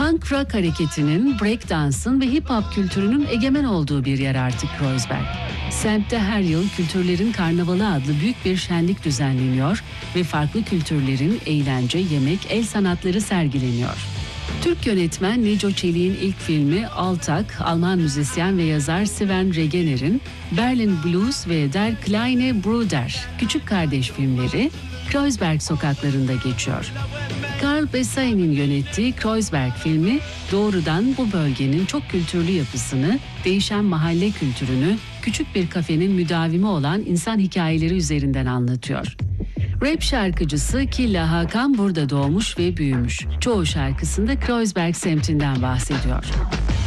Punk rock hareketinin, breakdance'ın ve hip hop kültürünün egemen olduğu bir yer artık Kreuzberg. Semtte her yıl Kültürlerin Karnavalı adlı büyük bir şenlik düzenleniyor ve farklı kültürlerin eğlence, yemek, el sanatları sergileniyor. Türk yönetmen Neco Çelik'in ilk filmi Altak, Alman müzisyen ve yazar Sven Regener'in Berlin Blues ve Der Kleine Bruder, Küçük Kardeş filmleri Kreuzberg sokaklarında geçiyor. Karl Bessay'nin yönettiği Kreuzberg filmi doğrudan bu bölgenin çok kültürlü yapısını, değişen mahalle kültürünü, küçük bir kafenin müdavimi olan insan hikayeleri üzerinden anlatıyor. Rap şarkıcısı Killa Hakan burada doğmuş ve büyümüş. Çoğu şarkısında Kreuzberg semtinden bahsediyor.